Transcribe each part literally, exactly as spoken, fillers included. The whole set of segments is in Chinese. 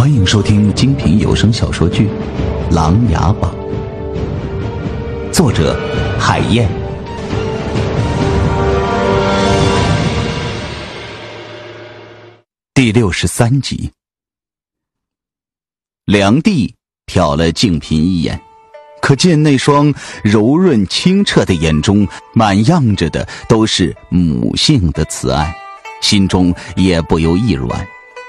欢迎收听精品有声小说剧《琅琊榜》，作者海燕。第六十三集。梁帝瞟了静嫔一眼，可见那双柔润清澈的眼中满漾着的都是母性的慈爱，心中也不由一软。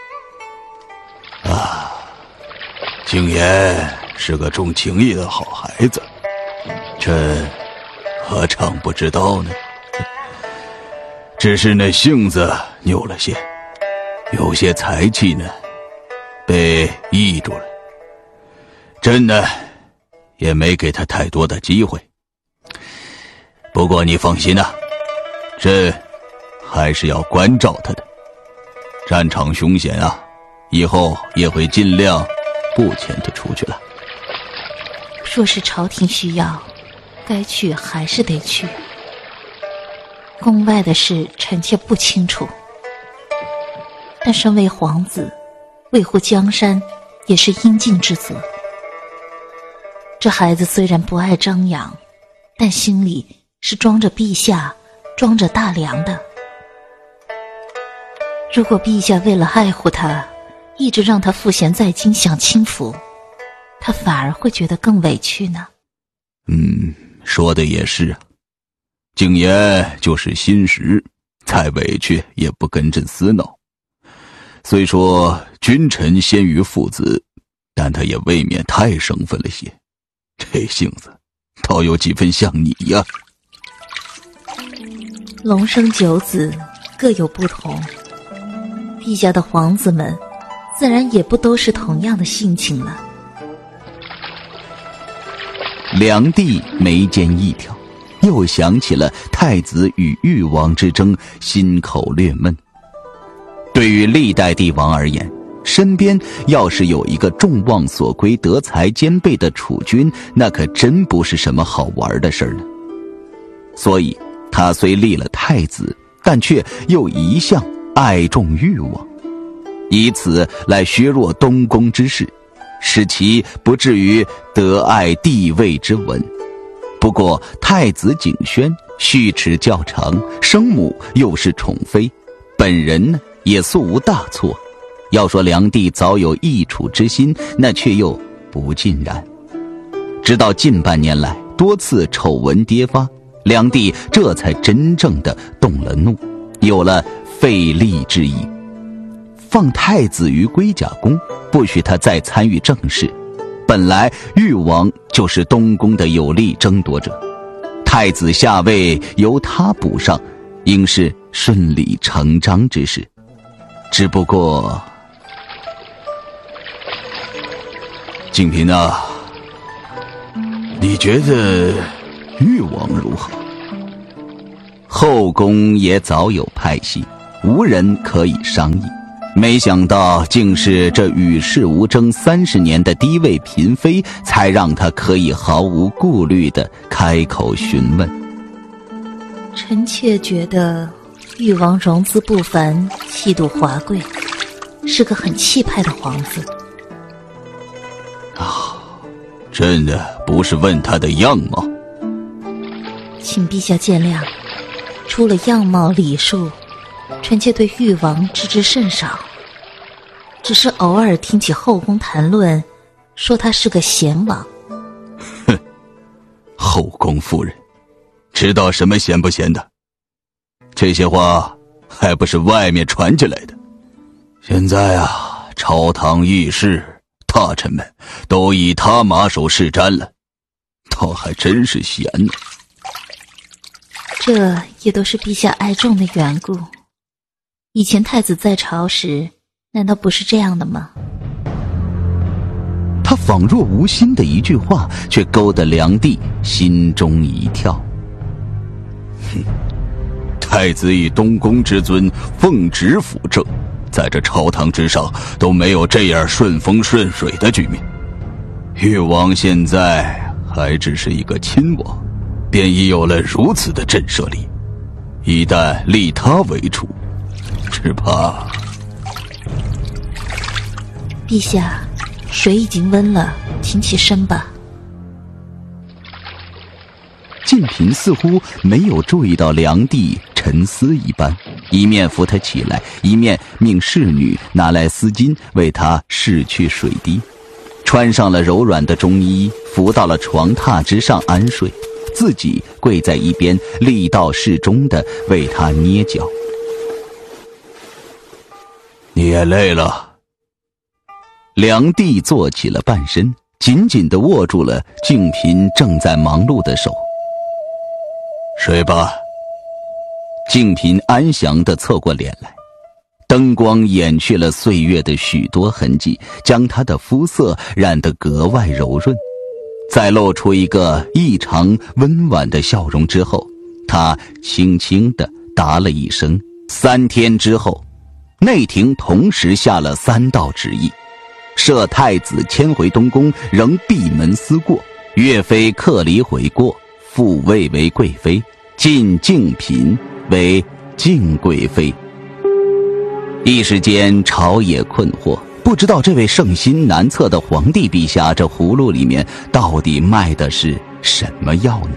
啊，静言是个重情义的好孩子，朕何尝不知道呢？只是那性子拗了些，有些才气呢被抑住了。朕呢也没给他太多的机会。不过你放心啊，朕还是要关照他的。战场凶险啊，以后也会尽量不遣他出去了。 若是朝廷需要，该去还是得去。宫外的事臣妾不清楚，但身为皇子，维护江山也是应尽之责。这孩子虽然不爱张扬，但心里是装着陛下，装着大梁的。如果陛下为了爱护他，一直让他赋闲在京享清福，他反而会觉得更委屈呢。 嗯，说的也是啊。静言就是心实，再委屈也不跟朕私闹。虽说君臣先于父子，但他也未免太生分了些。这性子倒有几分像你呀。 龙生九子，各有不同，陛下的皇子们自然也不都是同样的性情了。 梁帝眉间一挑，又想起了太子与誉王之争，心口略闷。对于历代帝王而言，身边要是有一个众望所归、德才兼备的储君，那可真不是什么好玩的事儿呢。所以他虽立了太子，但却又一向爱重誉王，以此来削弱东宫之势，使其不至于得爱帝位之闻。不过太子景轩续齿较长，生母又是宠妃，本人呢也素无大错。要说梁帝早有易储之心，那却又不尽然。直到近半年来多次丑闻迭发，梁帝这才真正的动了怒，有了废立之意。放太子于龟甲宫，不许他再参与政事。本来誉王就是东宫的有力争夺者，太子下位由他补上，应是顺理成章之事。只不过静嫔啊，你觉得誉王如何？ 后宫也早有派系，无人可以商议。没想到竟是这与世无争三十年的低位嫔妃，才让他可以毫无顾虑地开口询问。 臣妾觉得誉王容姿不凡，气度华贵，是个很气派的皇子。 啊，朕呢不是问他的样貌。 请陛下见谅，除了样貌礼数，臣妾对誉王知之甚少，只是偶尔听起后宫谈论，说他是个贤王。 哼，后宫妇人知道什么贤不贤的？这些话还不是外面传进来的。现在啊，朝堂议事，大臣们都以他马首是瞻了，倒还真是闲呢。 这也都是陛下爱重的缘故。以前太子在朝时，难道不是这样的吗？ 他仿若无心的一句话，却勾得梁帝心中一跳。 哼，太子以东宫之尊奉旨辅政，在这朝堂之上都没有这样顺风顺水的局面。誉王现在还只是一个亲王，便已有了如此的震慑力，一旦立他为主，只怕…… 陛下，水已经温了，请起身吧。 静嫔似乎没有注意到梁帝沉思一般，一面扶他起来，一面命侍女拿来丝巾为他拭去水滴，穿上了柔软的中衣，扶到了床榻之上安睡，自己跪在一边，力道适中地为他捏脚。 你也累了。 梁帝坐起了半身，紧紧地握住了静嫔正在忙碌的手。 睡吧。 静嫔安详地侧过脸来，灯光掩去了岁月的许多痕迹，将她的肤色染得格外柔润。在露出一个异常温婉的笑容之后，她轻轻地答了一声。三天之后，内廷同时下了三道旨意：赦太子迁回东宫，仍闭门思过；岳妃克离回过，复位为贵妃，晋静嫔为静贵妃。一时间朝野困惑，不知道这位圣心难测的皇帝陛下，这葫芦里面到底卖的是什么药呢？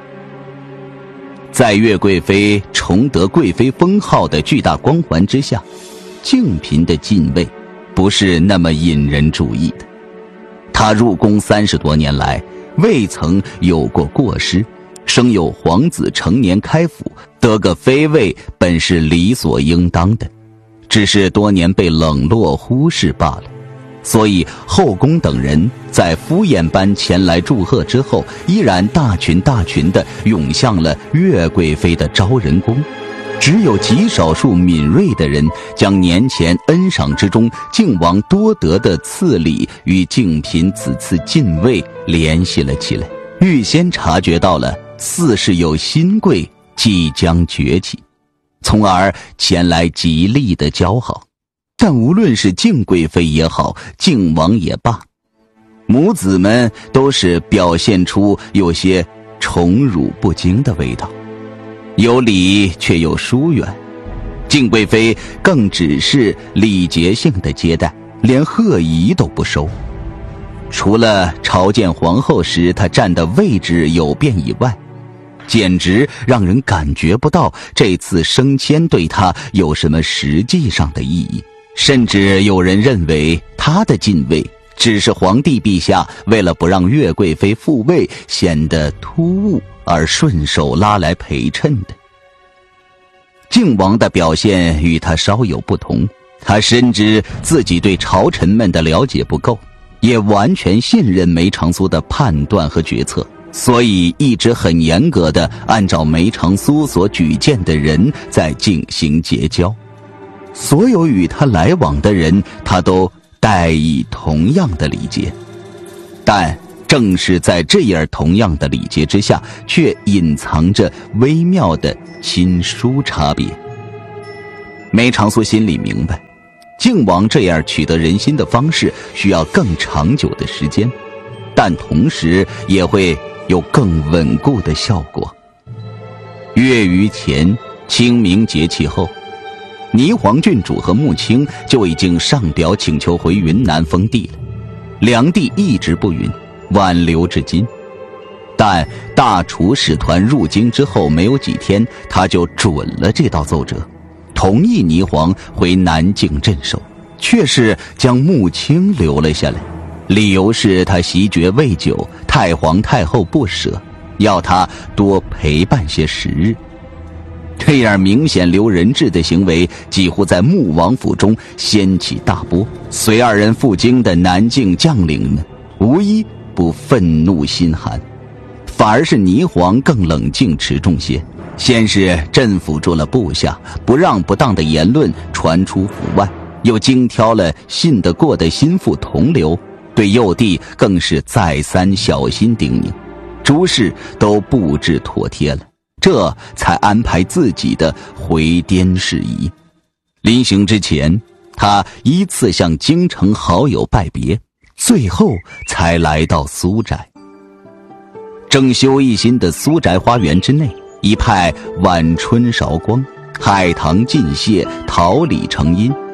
在岳贵妃重得贵妃封号的巨大光环之下，静嫔的进位不是那么引人注意的。她入宫三十多年来，未曾有过过失，生有皇子成年开府，得个妃位本是理所应当的，只是多年被冷落忽视罢了。所以后宫等人在敷衍般前来祝贺之后，依然大群大群地涌向了岳贵妃的昭仁宫。只有极少数敏锐的人将年前恩赏之中靖王多得的赐礼与静嫔此次进位联系了起来，预先察觉到了似是有新贵即将崛起，从而前来极力的交好。但无论是静贵妃也好，靖王也罢，母子们都是表现出有些宠辱不惊的味道，有礼却又疏远。静贵妃更只是礼节性的接待，连贺仪都不收。除了朝见皇后时她站的位置有变以外，简直让人感觉不到这次升迁对她有什么实际上的意义。甚至有人认为她的进位只是皇帝陛下为了不让岳贵妃复位显得突兀而顺手拉来陪衬的。靖王的表现与他稍有不同，他深知自己对朝臣们的了解不够，也完全信任梅长苏的判断和决策，所以一直很严格地按照梅长苏所举荐的人在进行结交。所有与他来往的人，他都待以同样的礼节。但正是在这样同样的礼节之下，却隐藏着微妙的亲疏差别。梅长苏心里明白，靖王这样取得人心的方式需要更长久的时间，但同时也会有更稳固的效果。月余前，清明节气后，霓凰郡主和穆青就已经上表请求回云南封地了。梁帝一直不允，挽留至今。但大楚使团入京之后没有几天，他就准了这道奏折，同意霓凰回南境镇守，却是将穆青留了下来。理由是他袭爵未久，太皇太后不舍，要他多陪伴些时日。这样明显留人质的行为，几乎在穆王府中掀起大波。随二人赴京的南境将领们，无一不愤怒心寒，反而是霓凰更冷静持重些。先是镇抚住了部下，不让不当的言论传出府外，又精挑了信得过的心腹同流，对幼帝更是再三小心叮咛，诸事都布置妥帖了，这才安排自己的回滇事宜。临行之前，他依次向京城好友拜别，最后才来到苏宅。整修一新的苏宅花园之内，一派晚春韶光，海棠尽谢，桃李成荫，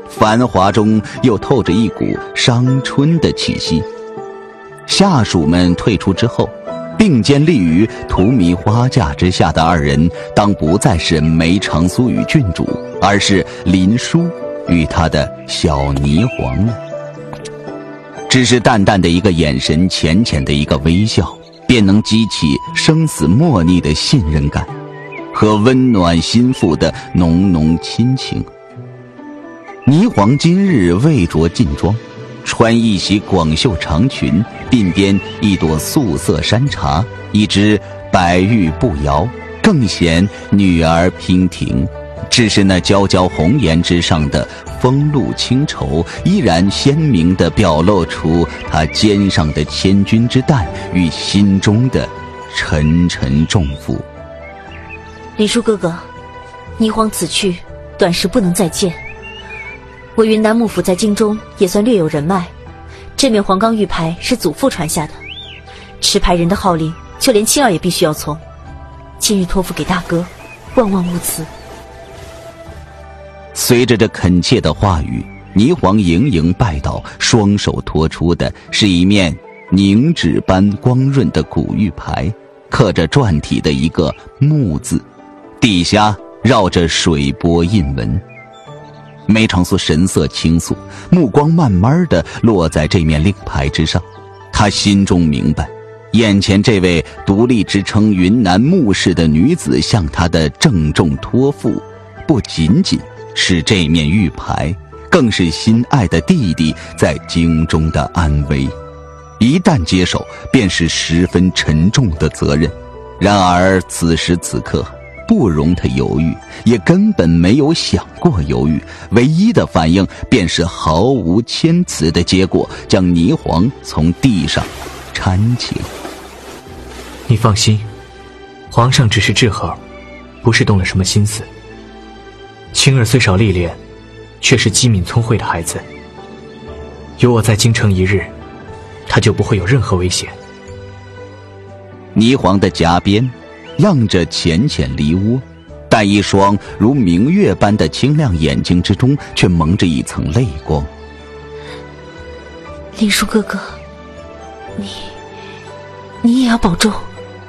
繁华中又透着一股伤春的气息。下属们退出之后，并肩立于荼蘼花架之下的二人，当不再是梅长苏与郡主，而是林殊与他的小霓凰了。只是淡淡的一个眼神，浅浅的一个微笑，便能激起生死莫逆的信任感和温暖心腹的浓浓亲情。霓凰今日未着劲装，穿一袭广袖长裙，鬓边一朵素色山茶，一只白玉步摇，更显女儿娉婷。只是那皎皎红颜之上的风露清愁，依然鲜明地表露出她肩上的千钧之担与心中的沉沉重负。 林殊哥哥，霓凰此去，短时不能再见。我云南幕府在京中也算略有人脉，这面黄冈玉牌是祖父传下的，持牌人的号令，就连青儿也必须要从。今日托付给大哥，万万勿辞。 随着这恳切的话语，霓凰盈盈拜倒，双手托出的是一面凝脂般光润的古玉牌，刻着篆体的一个木字，底下绕着水波印纹。梅长苏神色轻肃，目光慢慢地落在这面令牌之上。他心中明白，眼前这位独立支撑云南幕氏的女子向他的郑重托付，不仅仅是这面玉牌，更是心爱的弟弟在京中的安危。一旦接手，便是十分沉重的责任。然而此时此刻不容他犹豫，也根本没有想过犹豫，唯一的反应便是毫无谦辞的接过，将霓凰从地上搀起。 你放心，皇上只是治候，不是动了什么心思。青儿虽少历练，却是机敏聪慧的孩子，有我在京城一日，他就不会有任何危险。 霓凰的颊边漾着浅浅梨涡，但一双如明月般的清亮眼睛之中却蒙着一层泪光。 林殊哥哥，你你也要保重。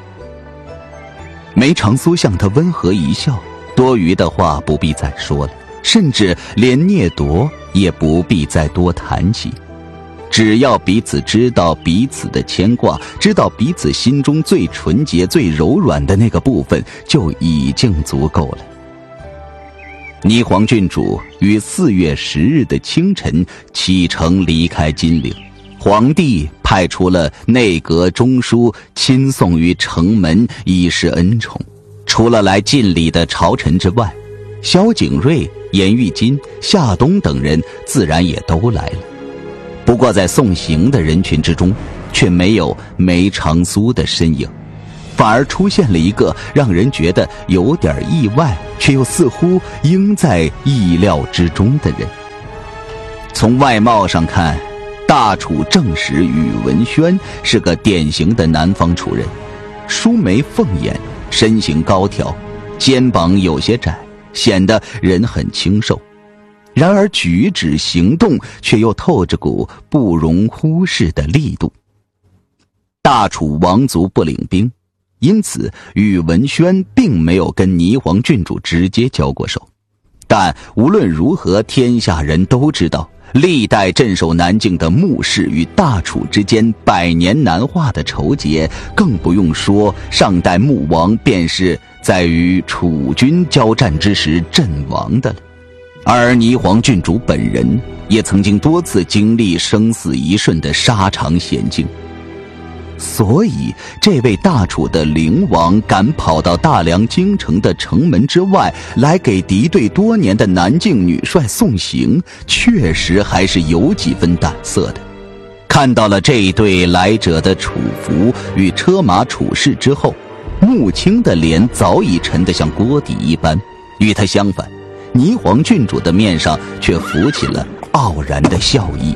梅长苏向他温和一笑，多余的话不必再说了，甚至连聂铎也不必再多谈起。只要彼此知道彼此的牵挂，知道彼此心中最纯洁最柔软的那个部分，就已经足够了。霓凰郡主于四月十日的清晨启程离开金陵，皇帝派出了内阁中书亲送于城门以示恩宠。除了来尽礼的朝臣之外，萧景睿、颜玉金、夏冬等人自然也都来了。不过在送行的人群之中，却没有梅长苏的身影，反而出现了一个让人觉得有点意外，却又似乎应在意料之中的人。从外貌上看，大楚正室宇文轩是个典型的南方楚人，梳眉凤眼，身形高挑，肩膀有些窄，显得人很清瘦。然而举止行动却又透着股不容忽视的力度。大楚王族不领兵，因此宇文轩并没有跟霓凰郡主直接交过手。但无论如何，天下人都知道，历代镇守南境的穆氏与大楚之间百年难化的仇结，更不用说上代穆王便是在与楚军交战之时阵亡的了。而霓凰郡主本人也曾经多次经历生死一瞬的沙场险境，所以这位大楚的灵王敢跑到大梁京城的城门之外来给敌对多年的南境女帅送行，确实还是有几分胆色的。看到了这一对来者的楚服与车马处事之后，穆青的脸早已沉得像锅底一般，与他相反，霓凰郡主的面上却浮起了傲然的笑意。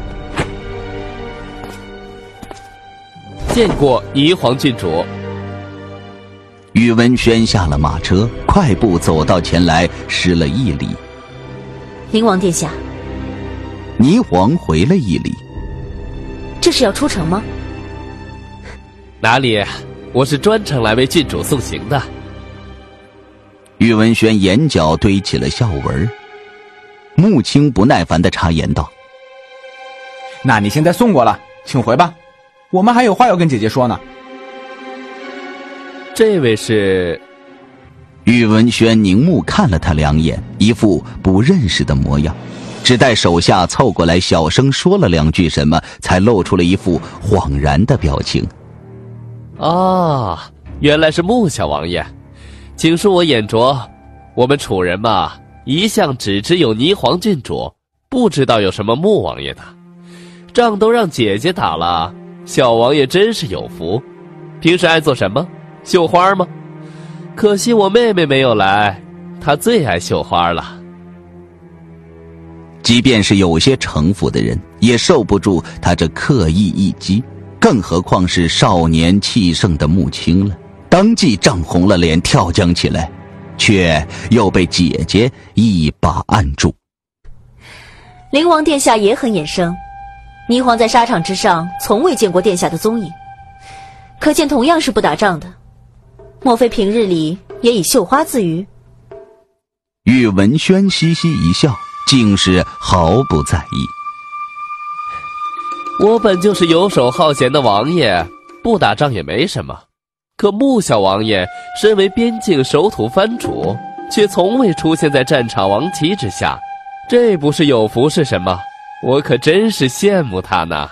见过霓凰郡主。 宇文轩下了马车，快步走到前来，施了一礼。 灵王殿下， 霓凰回了一礼：“ 这是要出城吗？”“ 哪里，我是专程来为郡主送行的。” 宇文轩眼角堆起了笑纹。穆青不耐烦地插言道：“ 那你现在送过了，请回吧，我们还有话要跟姐姐说呢。” 这位是…… 宇文轩凝目看了他两眼，一副不认识的模样，只待手下凑过来小声说了两句什么，才露出了一副恍然的表情。 “哦，原来是穆小王爷，请恕我眼拙，我们楚人嘛，一向只知有霓凰郡主，不知道有什么穆王爷的。仗都让姐姐打了，小王爷真是有福。平时爱做什么？绣花吗？可惜我妹妹没有来，她最爱绣花了。” 即便是有些城府的人，也受不住他这刻意一击，更何况是少年气盛的穆青了。当即涨红了脸，跳将起来，却又被姐姐一把按住。 “灵王殿下也很眼生，霓凰在沙场之上从未见过殿下的踪影，可见同样是不打仗的。莫非平日里也以绣花自娱？” 宇文轩嘻嘻一笑，竟是毫不在意。 “我本就是游手好闲的王爷，不打仗也没什么。可穆小王爷身为边境守土藩主，却从未出现在战场王旗之下，这不是有福是什么？我可真是羡慕他呢。”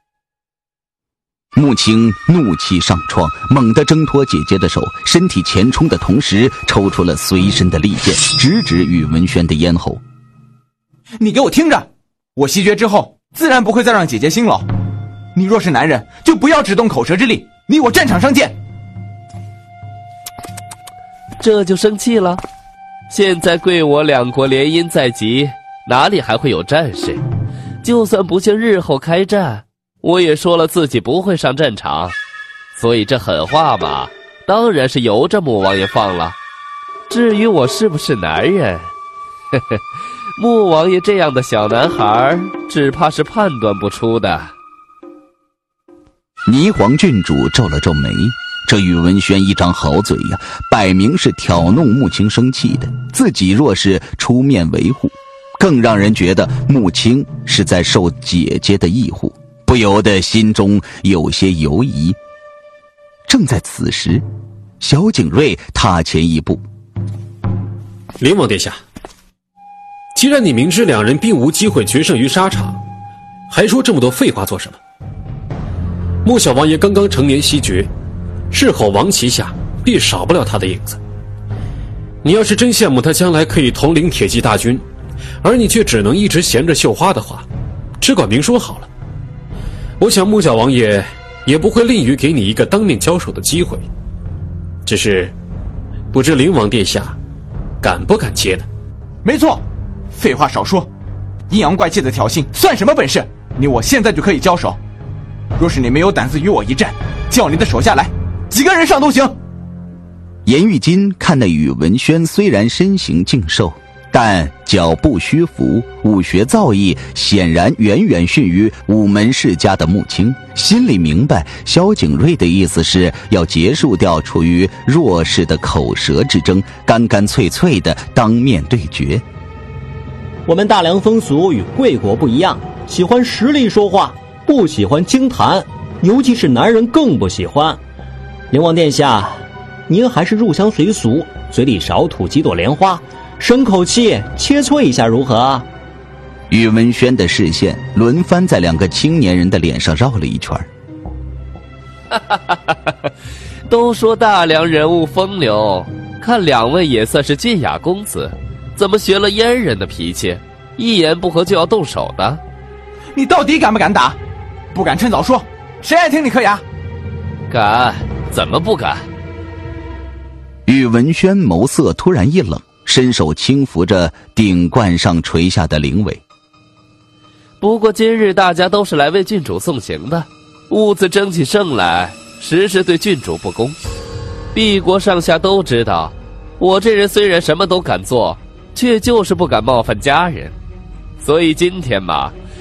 穆青怒气上创，猛地挣脱姐姐的手，身体前冲的同时抽出了随身的利剑，直指宇文轩的咽喉。 “你给我听着，我西决之后自然不会再让姐姐辛劳，你若是男人，就不要只动口舌之力，你我战场上见。” 这就生气了？现在贵我两国联姻在即，哪里还会有战事？就算不幸日后开战，我也说了自己不会上战场，所以这狠话嘛，当然是由着穆王爷放了。至于我是不是男人，呵呵，穆王爷这样的小男孩，只怕是判断不出的。 霓凰郡主皱了皱眉，这宇文轩一张好嘴呀，摆明是挑弄穆青生气的，自己若是出面维护，更让人觉得穆青是在受姐姐的义护，不由得心中有些犹疑。正在此时，萧景睿踏前一步：“ 灵王殿下，既然你明知两人并无机会决胜于沙场，还说这么多废话做什么？穆小王爷刚刚成年西决，日后王旗下必少不了他的影子。你要是真羡慕他将来可以统领铁骑大军，而你却只能一直闲着绣花的话，只管明说好了。我想穆小王爷也不会吝于给你一个当面交手的机会，只是不知灵王殿下敢不敢接呢？”“ 没错，废话少说，阴阳怪气的挑衅算什么本事？你我现在就可以交手。若是你没有胆子与我一战，叫你的手下来，几个人上都行。” 颜玉金看那宇文轩虽然身形劲瘦，但脚步虚浮，武学造诣显然远远逊于午门世家的穆青，心里明白萧景睿的意思是要结束掉处于弱势的口舌之争，干干脆脆的当面对决。 “我们大梁风俗与贵国不一样，喜欢实力说话，不喜欢轻谈，尤其是男人更不喜欢。灵王殿下，您还是入乡随俗，嘴里少吐几朵莲花，深口气切磋一下如何？” 宇文轩的视线轮番在两个青年人的脸上绕了一圈。 都说大梁人物风流，看两位也算是俊雅公子，怎么学了阉人的脾气，一言不合就要动手的？ 你到底敢不敢打？不敢趁早说，谁爱听你嗑牙？ 敢，怎么不敢？ 宇文轩眸色突然一冷，伸手轻抚着顶冠上垂下的灵尾。 不过今日大家都是来为郡主送行的，兀自争起胜来，实是对郡主不公。敝国上下都知道，我这人虽然什么都敢做，却就是不敢冒犯家人。所以今天嘛，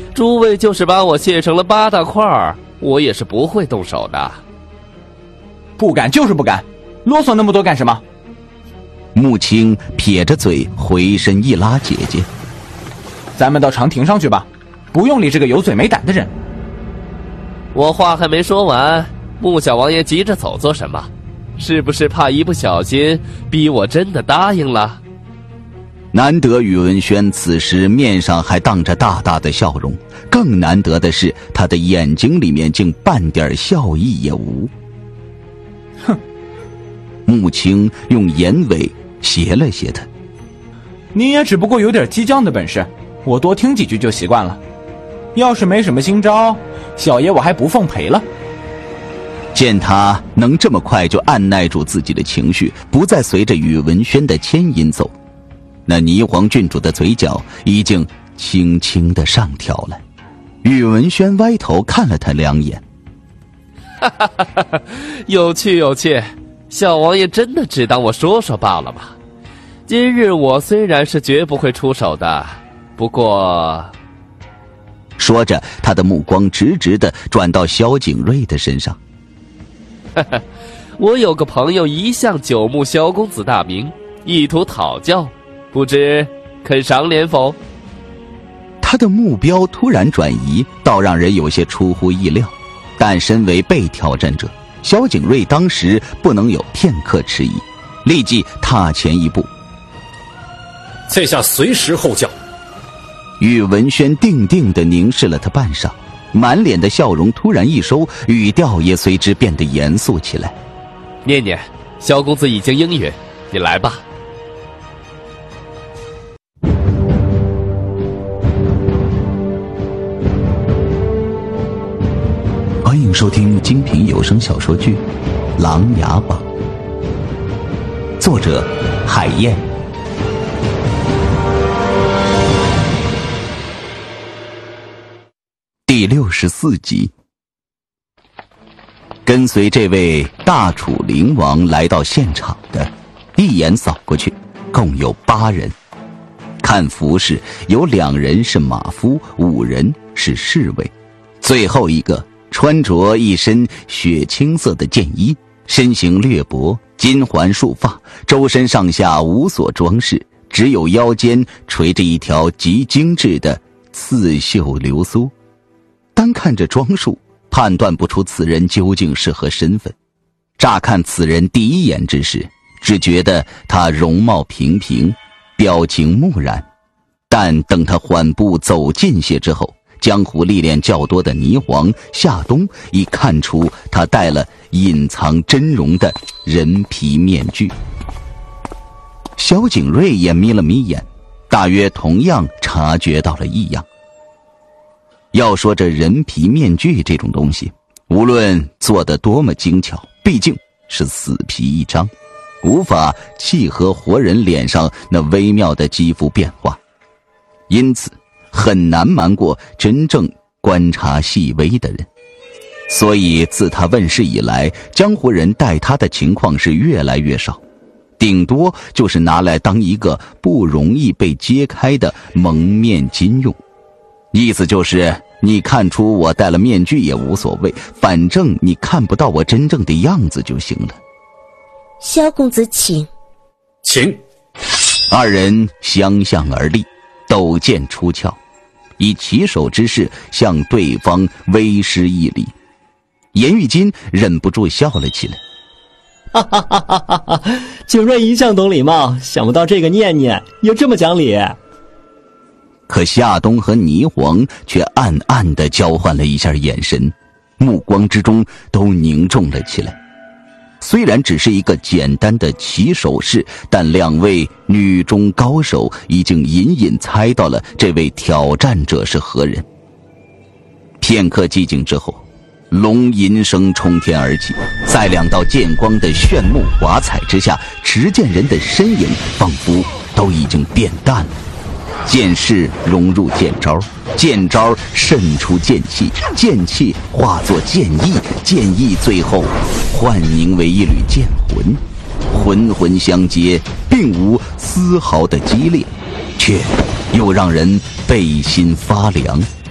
诸位就是把我切成了八大块儿，我也是不会动手的。 不敢就是不敢，啰嗦那么多干什么？ 穆青撇着嘴回身一拉姐姐， 咱们到长亭上去吧，不用理这个有嘴没胆的人。 我话还没说完，穆小王爷急着走做什么？是不是怕一不小心逼我真的答应了？ 难得宇文轩此时面上还荡着大大的笑容，更难得的是他的眼睛里面竟半点笑意也无。 哼！ 穆青用眼尾斜了斜他， 你也只不过有点激将的本事，我多听几句就习惯了。要是没什么新招，小爷我还不奉陪了。 见他能这么快就按耐住自己的情绪，不再随着宇文轩的牵引走，那霓凰郡主的嘴角已经轻轻地上挑了。宇文轩歪头看了他两眼， 哈哈哈哈，有趣有趣，小王爷真的只当我说说罢了吧？今日我虽然是绝不会出手的，不过…… 说着，他的目光直直地转到萧景睿的身上。 哈哈，我有个朋友一向久慕萧公子大名，意图讨教，不知肯赏脸否？ 他的目标突然转移，倒让人有些出乎意料。但身为被挑战者，萧景睿当时不能有片刻迟疑，立即踏前一步。 在下随时候教。 宇文轩定定地凝视了他半晌，满脸的笑容突然一收，语调也随之变得严肃起来。 念念，萧公子已经应允，你来吧。 欢迎收听精品有声小说剧《琅琊榜》，作者海燕。第六十四集。跟随这位大楚灵王来到现场的，一眼扫过去，共有八人。看服饰，有两人是马夫，五人是侍卫，最后一个穿着一身血青色的剑衣，身形略薄，金环束发，周身上下无所装饰，只有腰间垂着一条极精致的刺绣流苏。单看着装束，判断不出此人究竟是何身份。乍看此人第一眼之时，只觉得他容貌平平，表情木然，但等他缓步走近些之后，江湖历练较多的霓凰、夏冬已看出他戴了隐藏真容的人皮面具。萧景睿也眯了眯眼，大约同样察觉到了异样。要说这人皮面具这种东西，无论做得多么精巧，毕竟是死皮一张，无法契合活人脸上那微妙的肌肤变化，因此很难瞒过真正观察细微的人。所以自他问世以来，江湖人待他的情况是越来越少，顶多就是拿来当一个不容易被揭开的蒙面巾用。意思就是你看出我戴了面具也无所谓，反正你看不到我真正的样子就行了。 萧公子请。 请。 二人相向而立，斗剑出鞘，以起手之势向对方微施一礼。颜玉金忍不住笑了起来。 哈哈哈哈哈哈！景睿一向懂礼貌，想不到这个念念也这么讲理。 可夏冬和霓凰却暗暗地交换了一下眼神，目光之中都凝重了起来。虽然只是一个简单的起手式，但两位女中高手已经隐隐猜到了这位挑战者是何人。片刻寂静之后，龙吟声冲天而起，在两道剑光的炫目华彩之下，持剑人的身影仿佛都已经变淡了。剑势融入剑招，剑招渗出剑气，剑气化作剑意，剑意最后幻凝为一缕剑魂，魂魂相接，并无丝毫的激烈，却又让人背心发凉，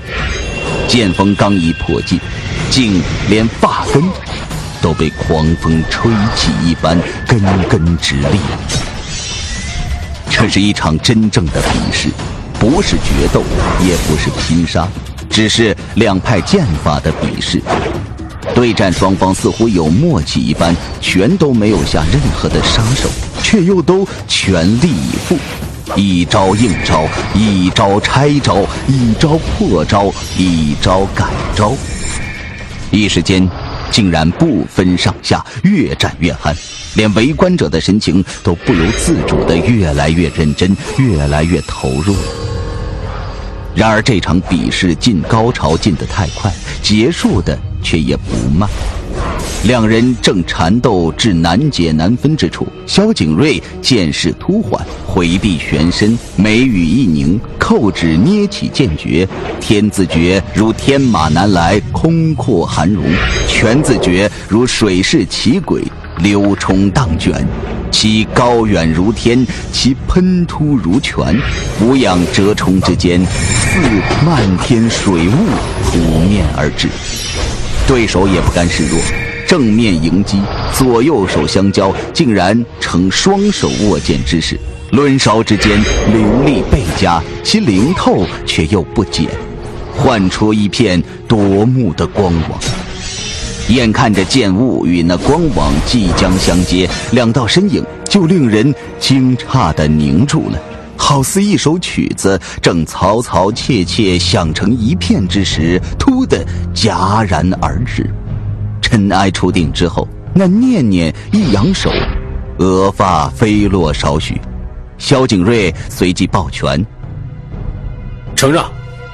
剑锋刚一迫近，竟连发根都被狂风吹起一般，根根直立。这是一场真正的比试，不是决斗，也不是拼杀，只是两派剑法的比试。对战双方似乎有默契一般，全都没有下任何的杀手，却又都全力以赴，一招应招，一招拆招，一招破招，一招改招，一时间竟然不分上下，越战越酣，连围观者的神情都不由自主地越来越认真，越来越投入。然而这场比试进高潮进得太快，结束的却也不慢。两人正缠斗至难解难分之处，萧景睿剑势突缓，回臂旋身，眉宇一凝，扣指捏起剑诀，天字诀如天马南来，空阔含容；拳字诀如水势奇轨，流冲荡卷。其高远如天，其喷突如泉，俯仰折冲之间，似漫天水雾扑面而至。对手也不甘示弱，正面迎击，左右手相交，竟然呈双手握剑之势，抡勺之间凌厉倍加，其灵透却又不减，唤出一片夺目的光网。眼看着剑雾与那光网即将相接，两道身影就令人惊诧地凝住了，好似一首曲子正嘈嘈切切响成一片之时，突地戛然而止。尘埃初定之后，那念念一扬手，额发飞落少许，萧景睿随即抱拳承让。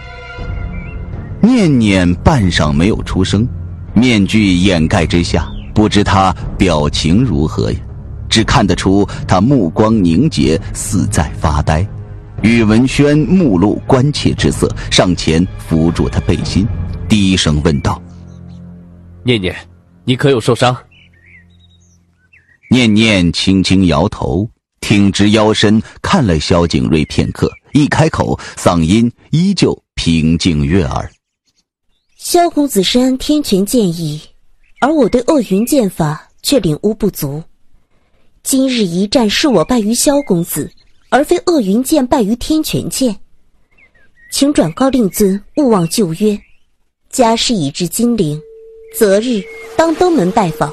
念念半晌没有出声，面具掩盖之下，不知他表情如何呀，只看得出他目光凝结，似在发呆。宇文轩目露关切之色，上前扶住他背心，低声问道： 念念，你可有受伤？ 念念轻轻摇头，挺直腰身看了萧景睿片刻，一开口，嗓音依旧平静悦耳： 萧公子深谙天拳剑意，而我对恶云剑法却领悟不足。今日一战是我败于萧公子，而非恶云剑败于天拳剑，请转告令尊勿忘旧约，家事已至金陵，择日当登门拜访。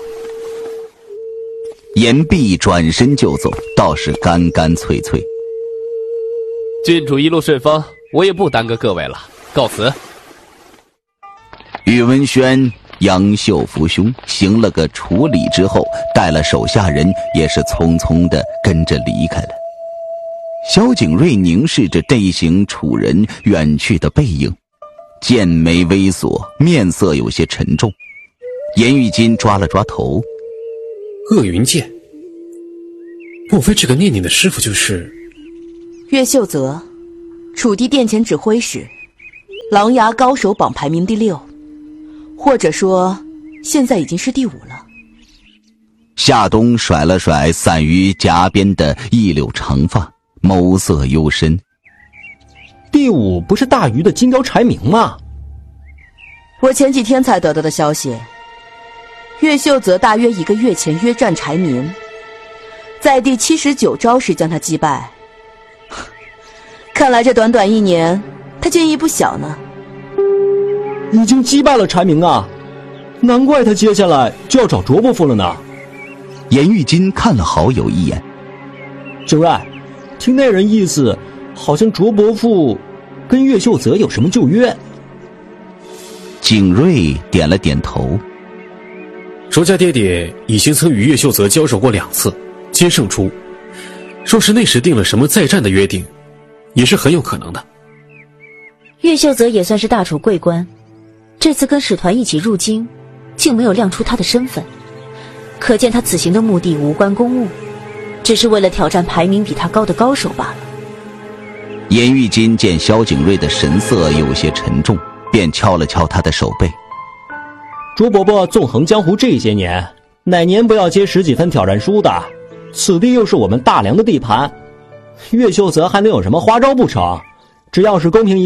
言毕转身就走，倒是干干脆脆。 郡主一路顺风，我也不耽搁各位了，告辞。 宇文轩扬袖扶胸，行了个处礼之后，带了手下人也是匆匆地跟着离开了。萧景睿凝视着这一行楚人远去的背影，剑眉微锁，面色有些沉重。颜玉金抓了抓头： 恶云剑，莫非这个念念的师傅就是岳秀泽，楚地殿前指挥使，琅琊高手榜排名第六，或者说现在已经是第五了。 夏冬甩了甩散于颊边的一绺长发，眸色幽深： 第五不是大禹的金雕柴明吗？ 我前几天才得到的消息，岳秀泽大约一个月前约战柴明，在第七十九招时将他击败。看来这短短一年，他剑艺不小呢。 已经击败了柴明啊，难怪他接下来就要找卓伯父了呢。 颜玉金看了好友一眼： 景睿，听那人意思，好像卓伯父跟岳秀泽有什么旧约。 景睿点了点头： 卓家爹爹已经曾与岳秀泽交手过两次，皆胜出。若是那时定了什么再战的约定，也是很有可能的。 岳秀泽也算是大楚贵官，这次跟使团一起入京，竟没有亮出他的身份，可见他此行的目的无关公务，只是为了挑战排名比他高的高手罢了。 颜玉金见萧景睿的神色有些沉重，便敲了敲他的手背： 卓伯伯纵横江湖这些年，哪年不要接十几分挑战书的？此地又是我们大梁的地盘，岳秀泽还能有什么花招不成？只要是公平一战，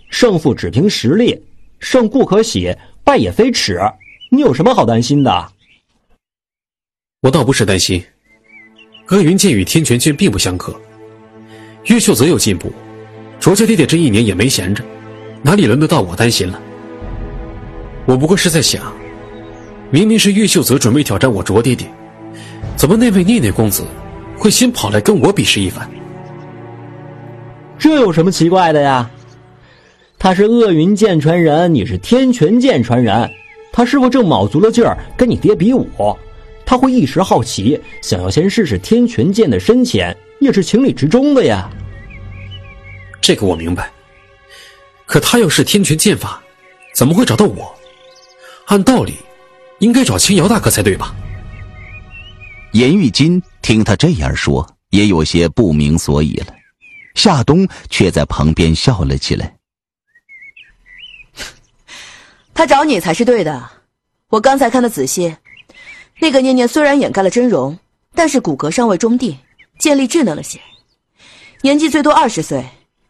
胜负只凭实力，胜固可喜，败也非耻。你有什么好担心的？ 我倒不是担心，鄂云剑与天泉剑并不相克，岳秀泽有进步，卓家爹爹这一年也没闲着，哪里轮得到我担心了？我不过是在想，明明是岳秀泽准备挑战我卓爹爹，怎么那位念念公子会先跑来跟我比试一番？ 这有什么奇怪的呀？他是鄂云剑传人，你是天泉剑传人，他师傅正卯足了劲儿跟你爹比武，他会一时好奇，想要先试试天泉剑的深浅，也是情理之中的呀。 这个我明白，可他要是天泉剑法，怎么会找到我？按道理应该找青瑶大哥才对吧？ 严玉金听他这样说，也有些不明所以了。夏冬却在旁边笑了起来。 他找你才是对的，我刚才看得仔细，那个念念虽然掩盖了真容，但是骨骼尚未中地，剑力稚嫩了些，年纪最多二十岁。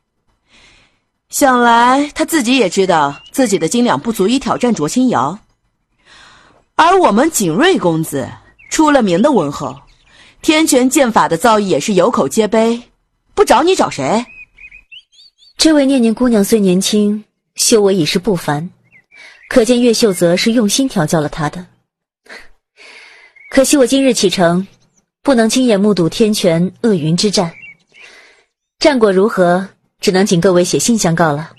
想来他自己也知道自己的斤两不足以挑战卓青瑶，而我们景睿公子出了名的温厚，天泉剑法的造诣也是有口皆碑，不找你找谁？ 这位念念姑娘虽年轻，修为已是不凡，可见岳秀泽是用心调教了她的。可惜我今日启程，不能亲眼目睹天泉鄂云之战，战果如何，只能请各位写信相告了。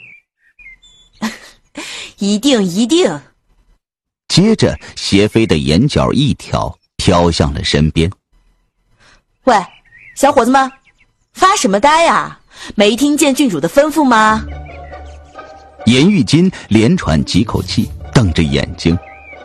一定一定。 接着斜飞的眼角一挑，飘向了身边。 喂，小伙子们，发什么呆呀？没听见郡主的吩咐吗？ 严玉金连喘几口气，瞪着眼睛。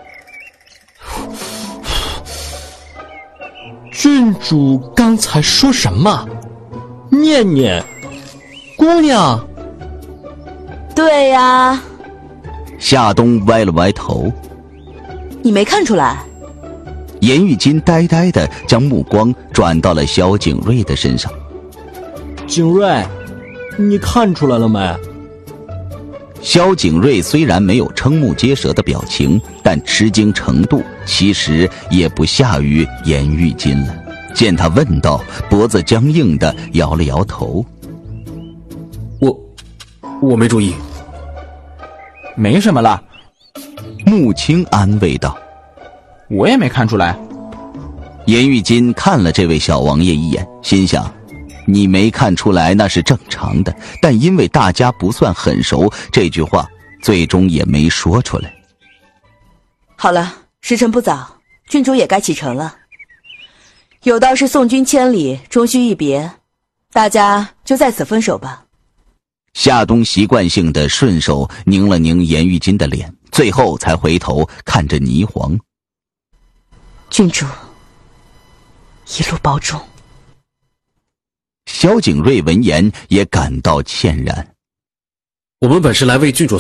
郡主刚才说什么？念念姑娘？ 对呀。 夏冬歪了歪头。 你没看出来？ 严玉金呆呆地将目光转到了萧景睿的身上。 景睿，你看出来了没？ 萧景睿虽然没有瞠目结舌的表情，但吃惊程度其实也不下于严玉金了。见他问道，脖子僵硬地摇了摇头。 我我没注意。 没什么了。 穆青安慰道。 我也没看出来。 严玉金看了这位小王爷一眼，心想，你没看出来那是正常的，但因为大家不算很熟，这句话最终也没说出来。 好了，时辰不早，郡主也该启程了。有道是送君千里，终须一别，大家就在此分手吧。 夏冬习惯性的顺手拧了拧严玉金的脸，最后才回头看着霓凰。 郡主，一路保重。 萧景睿闻言也感到歉然。 我们本是来为郡主